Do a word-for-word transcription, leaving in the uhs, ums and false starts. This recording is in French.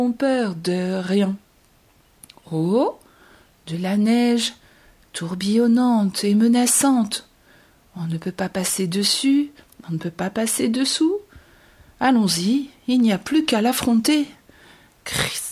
ont peur de rien. Oh, de la neige tourbillonnante et menaçante. On ne peut pas passer dessus, on ne peut pas passer dessous. Allons-y, il n'y a plus qu'à l'affronter. Criss.